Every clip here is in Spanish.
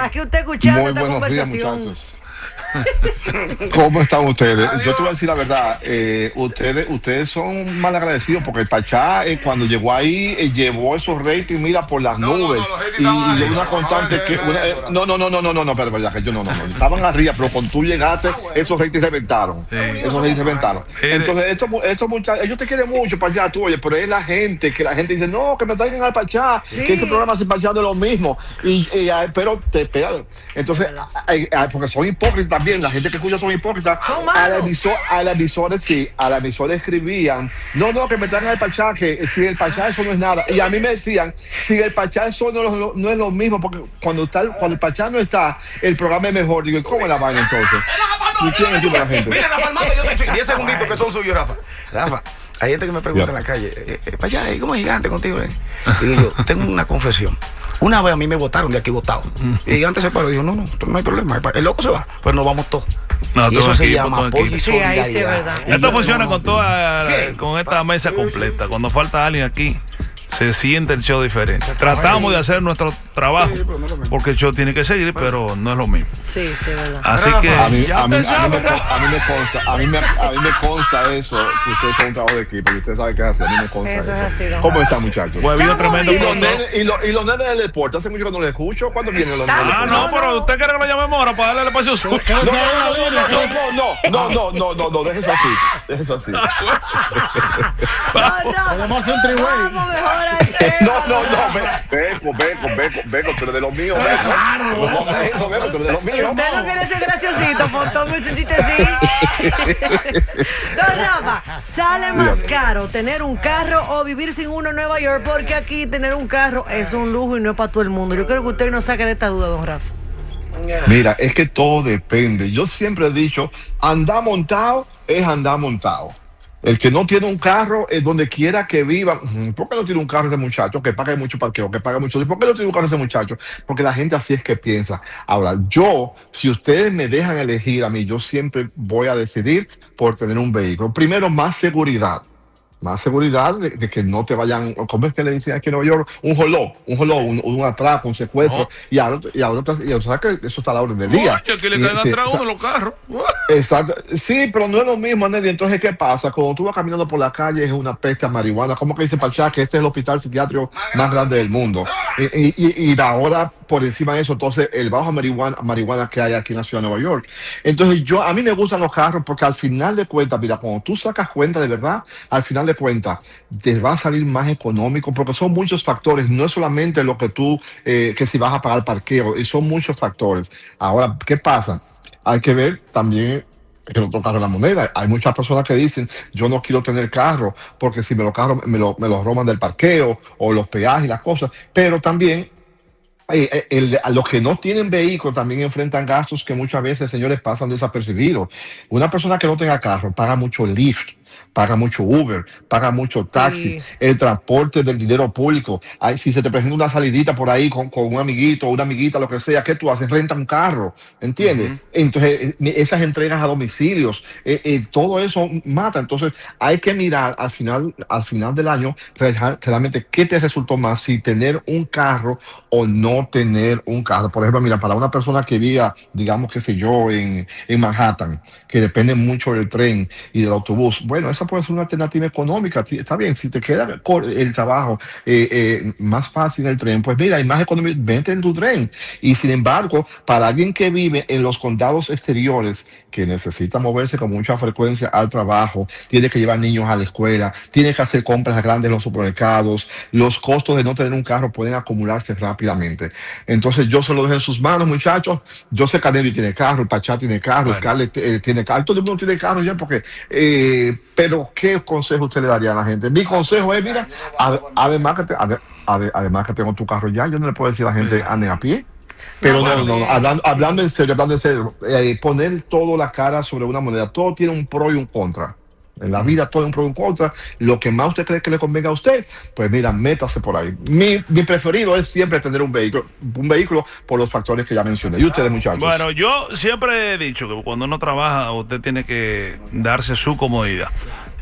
aquí usted escuchando Muy esta buenos días, conversación. muchachos. ¿Cómo están ustedes? Yo te voy a decir la verdad, ustedes son mal agradecidos porque el Pachá cuando llegó ahí llevó esos ratings, mira, por las nubes. Y una constante que pero ya que yo no, estaban arriba, pero cuando tú llegaste, esos ratings se inventaron. Esos ratings se inventaron. Entonces, estos muchachos, ellos te quieren mucho, Pachá, tú, oye, pero es la gente, que la gente dice, no, que me traigan al Pachá, que ese programa sin Pachá de lo mismo. Pero te esperan. Entonces, porque son hipócritas. Bien, la gente que escucha son hipócritas. A la emisora escribían, no, que me traigan al Pachá, que si el Pachá eso no es nada. Y a mí me decían, si el Pachá eso no es lo mismo, porque cuando el Pachá no está, el programa es mejor. Digo, ¿cómo es la vaina entonces? ¿Y quién es la gente? Mira, Rafa Almada, yo te estoy 10 segunditos que son suyos, Rafa. Hay gente que me pregunta en la calle, Pachá, ¿cómo es gigante contigo? Y yo, tengo una confesión. Una vez a mí me votaron de aquí votado. Y antes se paró y dijo, no hay problema. El loco se va. Pues nos vamos todos. Y eso se llama apoyo y solidaridad. Esto funciona con esta mesa completa. Cuando falta alguien aquí, se siente el show diferente. Tratamos de hacer nuestro trabajo porque el show tiene que seguir, pero no es lo mismo. Sí, verdad. Así que a mí me consta eso, que ustedes son un trabajo de equipo y ustedes saben qué hacer. A mí me consta eso. Es así, ¿Cómo están, muchachos? Pues vino tremendo. Y los nenes del deporte, hace mucho que no les escucho. ¿Cuándo vienen los nenes del deporte? No, pero usted quiere que lo llamemos ahora para darle el espacio suyo. No, deje eso así. Podemos hacer un triway. Vamos mejor al tema. Beco, tú eres de los míos, Beco, tú eres de los míos. Usted no quiere ser graciosito, pontóme un chistecito. Don Rafa, ¿sale más caro tener un carro o vivir sin uno en Nueva York? Porque aquí tener un carro es un lujo y no es para todo el mundo. Yo creo que usted nos saque de esta duda, don Rafa. Mira, es que todo depende. Yo siempre he dicho, andar montado es andar montado. El que no tiene un carro es donde quiera que viva. ¿Por qué no tiene un carro ese muchacho? Que pague mucho parqueo, que pague mucho. ¿Por qué no tiene un carro ese muchacho? Porque la gente así es que piensa. Ahora, si ustedes me dejan elegir a mí, yo siempre voy a decidir por tener un vehículo. Primero, más seguridad. Más seguridad de que no te vayan, ¿cómo es que le dicen aquí en Nueva York? Un atraco, un secuestro. Y ahora sabes que eso está a la orden del día. Oye, que le caen atrás uno los carros. Exacto. Sí, pero no es lo mismo, Nelly. Entonces, ¿qué pasa? Cuando tú vas caminando por la calle es una peste a marihuana. ¿Cómo que dice Pachá que este es el hospital psiquiátrico más grande del mundo? Y ahora, por encima de eso, entonces, el bajo marihuana que hay aquí en la ciudad de Nueva York. Entonces, a mí me gustan los carros porque al final de cuentas, mira, cuando tú sacas cuenta de verdad, al final de cuentas, te va a salir más económico porque son muchos factores. No es solamente lo que que si vas a pagar parqueo, y son muchos factores. Ahora, ¿qué pasa? Hay que ver también el otro carro de la moneda. Hay muchas personas que dicen, yo no quiero tener carro porque si me lo roban del parqueo o los peajes y las cosas. Pero también a los que no tienen vehículo también enfrentan gastos que muchas veces, señores, pasan desapercibidos. Una persona que no tenga carro paga mucho Lyft, paga mucho Uber, paga mucho taxi, el transporte del dinero público. Si se te presenta una salidita por ahí con un amiguito o una amiguita, lo que sea, ¿qué tú haces? Renta un carro, ¿entiendes? Entonces, esas entregas a domicilios, todo eso mata. Entonces, hay que mirar al final del año realmente qué te resultó más, si tener un carro o no tener un carro. Por ejemplo, mira, para una persona que viva, digamos, qué sé yo, en Manhattan, que depende mucho del tren y del autobús, bueno, esa puede ser una alternativa económica. Está bien, si te queda el trabajo más fácil en el tren, pues mira, hay más económico, vente en tu tren. Y sin embargo, para alguien que vive en los condados exteriores, que necesita moverse con mucha frecuencia al trabajo, tiene que llevar niños a la escuela, tiene que hacer compras grandes en los supermercados, los costos de no tener un carro pueden acumularse rápidamente. Entonces yo se lo dejo en sus manos, muchachos. Yo sé que Canelli tiene carro, el Pachá tiene carro, Scarlett tiene carro, todo el mundo tiene carro ya, porque pero ¿qué consejo usted le daría a la gente? Mi consejo es, mira, además que tengo tu carro ya, yo no le puedo decir a la gente ande a pie. Pero hablando en serio, poner toda la cara sobre una moneda, todo tiene un pro y un contra. En la vida todo es un pro y un contra. Lo que más usted cree que le convenga a usted, pues mira, métase por ahí. Mi preferido es siempre tener un vehículo por los factores que ya mencioné. ¿Y ustedes, muchachos? Bueno, yo siempre he dicho que cuando uno trabaja, usted tiene que darse su comodidad.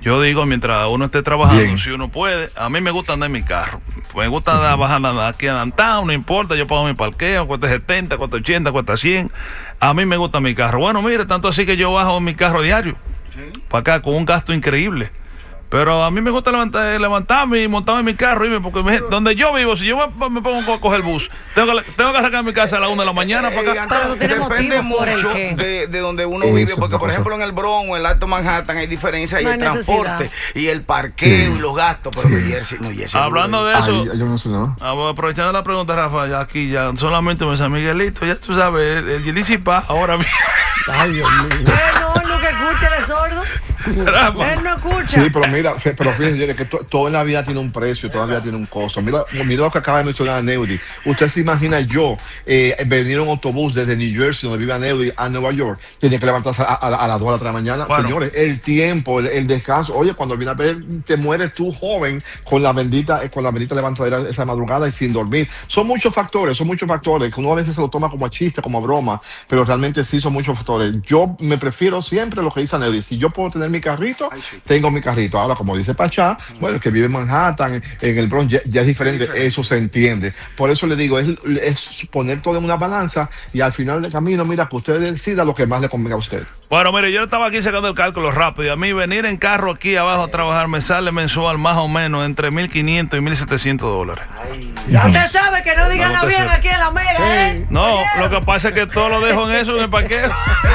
Yo digo, mientras uno esté trabajando, Bien. si uno puede, a mí me gusta andar en mi carro. Me gusta andar bajando aquí a downtown, no importa, yo pago mi parqueo, cuesta 70, cuesta 80, cuesta 100. A mí me gusta mi carro. Bueno, mire, tanto así que yo bajo mi carro diario. Para acá, con un gasto increíble. Pero a mí me gusta levantarme y montarme en mi carro, porque donde yo vivo, si yo me pongo a coger el bus, tengo que arrancar mi casa a la 1 de la mañana para acá. Pero tú tienes Depende motivo por el mucho qué. de donde uno Eso vive, es porque otra por cosa. ejemplo en el Bronx o en el Alto Manhattan hay diferencia y No hay el transporte y el parqueo y los gastos, pero New Jersey, Hablando de eso, Ay, yo no sé, ¿no? aprovechando la pregunta, Rafa, ya aquí ya solamente me San Miguelito, ya tú sabes, el Yelisipa ahora mismo. Ay, Dios mío. No, lo que escucha, él es sordo. Rafa. Él no escucha. Sí, pero mira, fíjense que todo en la vida tiene un precio, toda la vida tiene un costo. Mira lo que acaba de mencionar Neudi. Usted se imagina yo venir en un autobús desde New Jersey, donde vive Neudi, a Nueva York, tiene que levantarse a las 2 de la mañana. Bueno. Señores, el tiempo, el descanso. Oye, cuando viene a ver, te mueres tú joven con la bendita levantadera esa madrugada y sin dormir. Son muchos factores que uno a veces se lo toma como a chiste, como a broma, pero realmente sí son muchos factores. Yo me prefiero siempre lo que dice Neudi. Si yo puedo tener mi carrito, tengo mi carrito. Ahora, como dice Pachá, bueno, el que vive en Manhattan, en el Bronx, ya es diferente, eso se entiende. Por eso le digo, es poner todo en una balanza y al final del camino, mira, que usted decida lo que más le convenga a usted. Bueno, mire, yo estaba aquí sacando el cálculo rápido y a mí venir en carro aquí abajo a trabajar me sale mensual más o menos entre $1,500 y $1,700. Ya usted sabe que no digan Vamos a bien hacer. aquí en la mega, ¿eh? No, Oye, lo que pasa es que todo lo dejo en eso, en el parqueo.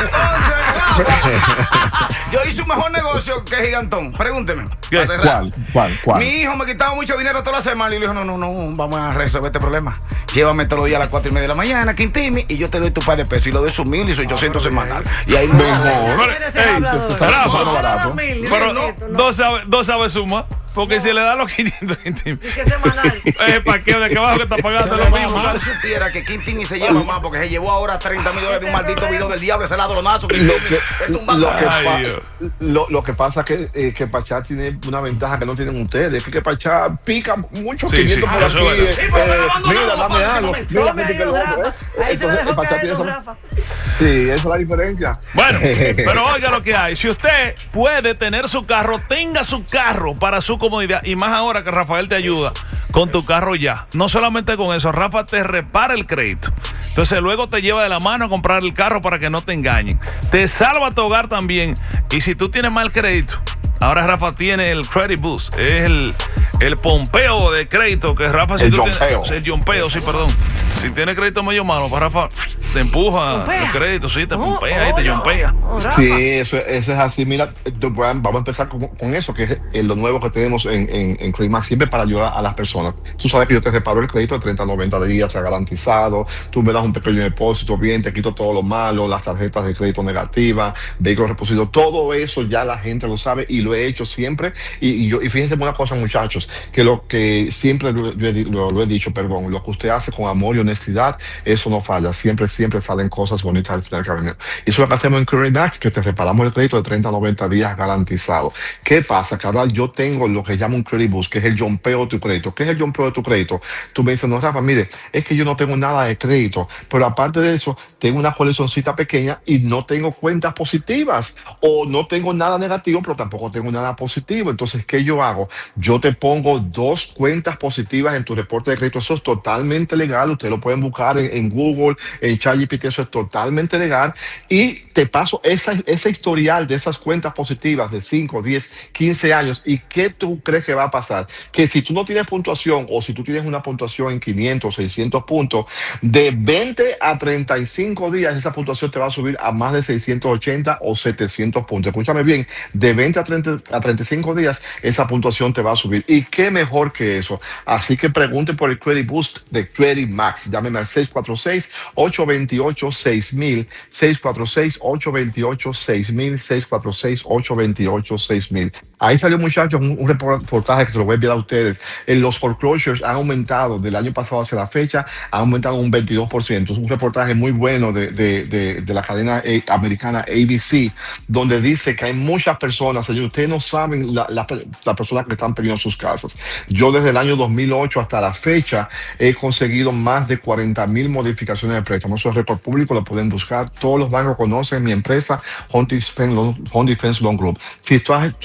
Yo hice un mejor negocio que Gigantón. Pregúnteme. ¿Qué? Para cerrar. ¿Cuál? Mi hijo me quitaba mucho dinero toda la semana y le dijo, no, vamos a resolver este problema. Llévame todos los días a las 4:30 de la mañana, Quintimi, y yo te doy tu par de pesos y lo doy sus 1,000 y sus 800 semanal. Y ahí Mejor. ¿quién es el Ey, hablador? tú sabes, No, no, barato. 2,000, Pero necesito, no. dos sabe suma, porque si le da los 500, ¿Y qué semanal? el parqueo de que abajo que está pagando lo mismo. Si usted supiera que Quintimi se lleva más porque se llevó ahora $30 millones de un maldito video del diablo, ese ladronazo. Lo que, Es un lo, que banco. Ay, Dios. lo que pasa es que Pachá tiene una ventaja que no tienen ustedes, que Pachá pica mucho Sí, 500 sí, por eso aquí. es Sí, pero me lo abandonó, Mira, dame papá, algo. ese Mira, Tome ahí, que don lo Rafa. otro, Ahí se lo entonces, dejó Pachá caer, tiene don esa- Rafa. Sí, esa es la diferencia. Bueno, pero oiga lo que hay. Si usted puede tener su carro, tenga su carro para su comodidad. Y más ahora que Rafael te ayuda con tu carro ya. No solamente con eso, Rafa te repara el crédito. Entonces luego te lleva de la mano a comprar el carro para que no te engañen. Te salva tu hogar también. Y si tú tienes mal crédito, ahora Rafa tiene el Credit Boost. Es el pompeo de crédito que Rafa... El tú yompeo. tienes, el yompeo, sí, perdón. Si tienes crédito medio malo, para Rafa te empuja Pompea. el crédito, sí, te Oh, pompea y te oh, yompea. oh, Rafa. Sí, eso es así. Mira, vamos a empezar con eso, que es lo nuevo que tenemos en Credit Max, siempre para ayudar a las personas. Tú sabes que yo te reparo el crédito de 30 a 90 días, está garantizado. Tú me das un pequeño depósito, bien, te quito todo lo malo, las tarjetas de crédito negativas, vehículos repositorios, todo eso ya la gente lo sabe y lo he hecho siempre. Y fíjense una cosa, muchachos, que lo que siempre lo he dicho, perdón, lo que usted hace con amor y honestidad, eso no falla. Siempre salen cosas bonitas al final del camino. Y eso es lo que hacemos en Credit Max, que te reparamos el crédito de 30 a 90 días garantizado. ¿Qué pasa? Que ahora yo tengo lo que llamo un Credit Boost, que es el jumpeo de tu crédito. ¿Qué es el jumpeo de tu crédito? Tú me dices, no, Rafa, mire, es que yo no tengo nada de crédito, pero aparte de eso, tengo una coleccioncita pequeña y no tengo cuentas positivas, o no tengo nada negativo, pero tampoco tengo nada positivo. Entonces, ¿qué yo hago? Yo te pongo 2 cuentas positivas en tu reporte de crédito. Eso es totalmente legal. Ustedes lo pueden buscar en Google, en ChatGPT, eso es totalmente legal. Y te paso ese historial de esas cuentas positivas de 5, 10, 15 años. ¿Y qué tú crees que va a pasar? Que si tú no tienes puntuación, o si tú tienes una puntuación en 500, 600 puntos, de 20 a 35 días esa puntuación te va a subir a más de 680 o 700 puntos. Escúchame bien, de 20 a 35 días esa puntuación te va a subir. ¿Y qué mejor que eso? Así que pregunte por el Credit Boost de Credit Max. Llámeme al 646-828-6000, 646-828-6000, 646-828-6000. Ahí salió, muchachos, un reportaje que se lo voy a enviar a ustedes. Los foreclosures han aumentado del año pasado hacia la fecha, han aumentado un 22%. Es un reportaje muy bueno de la cadena americana ABC, donde dice que hay muchas personas, señores, ustedes no saben las personas que están perdiendo sus casas. Yo desde el año 2008 hasta la fecha he conseguido más de 40,000 modificaciones de préstamos. Eso es récord público, lo pueden buscar. Todos los bancos conocen mi empresa, Home Defense Loan Group. Si tú estás en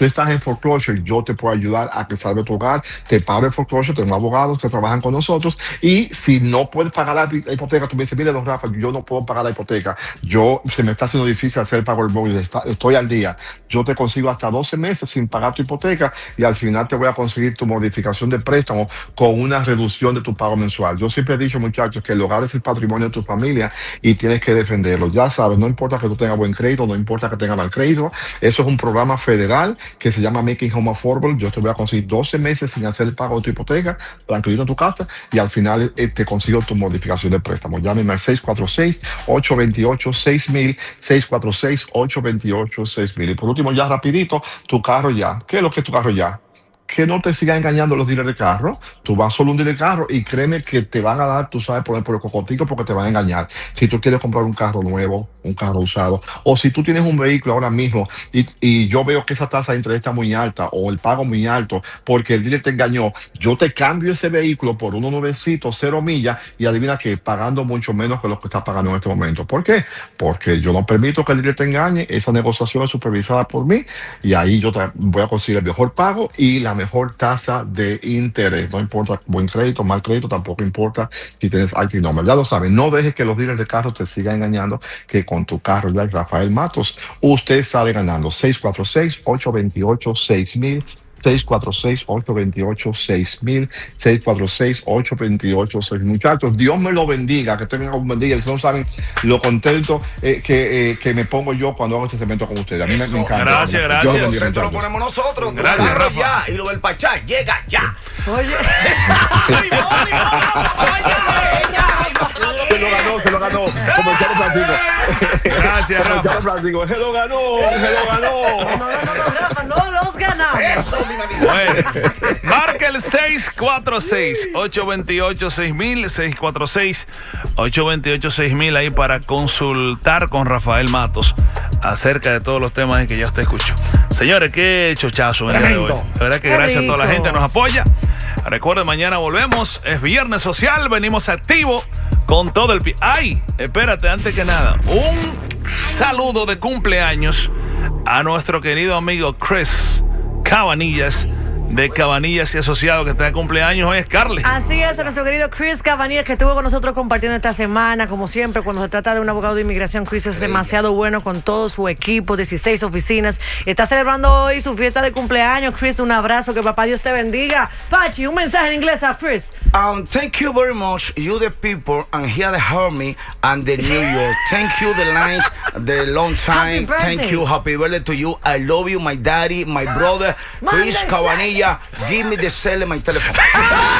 foreclosure, yo te puedo ayudar a que salve tu hogar, te pago el foreclosure, tengo abogados que trabajan con nosotros, y si no puedes pagar la hipoteca, tú me dices, mire, don Rafa, yo no puedo pagar la hipoteca, se me está haciendo difícil hacer el pago del mortgage, estoy al día, yo te consigo hasta 12 meses sin pagar tu hipoteca, y al final te voy a conseguir tu modificación de préstamo con una reducción de tu pago mensual. Yo siempre he dicho, muchachos, que el hogar es el patrimonio de tu familia y tienes que defenderlo. Ya sabes, no importa que tú tengas buen crédito, no importa que tengas mal crédito, eso es un programa federal que se llama Making Home Affordable. Yo te voy a conseguir 12 meses sin hacer el pago de tu hipoteca, tranquilito en tu casa, y al final te consigo tu modificación de préstamo. Llámeme al 646-828-6000, 646-828-6000. Y por último, ya rapidito, tu carro ya. ¿Qué es lo que es tu carro ya? Que no te sigan engañando los dealers de carro. Tú vas solo a un dealer de carro y créeme que te van a dar, tú sabes, por el cocotico, porque te van a engañar. Si tú quieres comprar un carro nuevo, un carro usado, o si tú tienes un vehículo ahora mismo y yo veo que esa tasa de interés está muy alta o el pago muy alto porque el dealer te engañó, yo te cambio ese vehículo por uno nuevecito, 0 millas, y adivina que pagando mucho menos que lo que estás pagando en este momento. ¿Por qué? Porque yo no permito que el dealer te engañe. Esa negociación es supervisada por mí y ahí yo te voy a conseguir el mejor pago y la mejor tasa de interés. No importa buen crédito, mal crédito, tampoco importa si tienes IP number. Ya lo saben, no dejes que los dealers de carros te sigan engañando, que con tu carro ya Rafael Matos, usted sale ganando. 646-828-6000, 646-828-6000, 646-828-6000. Muchachos, Dios me lo bendiga, que tengan un buen día. Ustedes no saben lo contento que me pongo yo cuando hago este segmento con ustedes. A mí me encanta. Gracias, gracias. Dios los bendiga, Esto lo ponemos nosotros. Gracias, Carro Rafa. ya. Y lo del Pachá llega ya. Oye. Se lo ganó. Como el Charo Francisco. Gracias, Como el Rafa. Charo Francisco. Se lo ganó. No, Rafa, no los ganamos. Eso, mi amigo. Bueno, marca el 646-828-6000, 646-828-6000 ahí para consultar con Rafael Matos acerca de todos los temas que ya usted escuchó. Señores, qué chochazo en el día de hoy. Tremendo. La verdad que Qué gracias a toda la rico. gente que nos apoya. Recuerden, mañana volvemos. Es viernes social. Venimos activo con todo el pie. ¡Ay! Espérate, antes que nada, un saludo de cumpleaños a nuestro querido amigo Chris Cabanillas, de Cabanillas y Asociados, que está de cumpleaños. Hoy es Carly. Así es, nuestro querido Chris Cabanillas, que estuvo con nosotros compartiendo esta semana. Como siempre, cuando se trata de un abogado de inmigración, Chris es demasiado bueno con todo su equipo, 16 oficinas. Está celebrando hoy su fiesta de cumpleaños. Chris, un abrazo, que papá Dios te bendiga. Pachi, un mensaje en inglés a Chris. Thank you very much, you the people, and here the army and the New York. Thank you, the lines, the long time. Happy birthday. Thank you, happy birthday to you. I love you, my daddy, my brother, Chris Mande Cabanilla. Give me the cell in my telephone.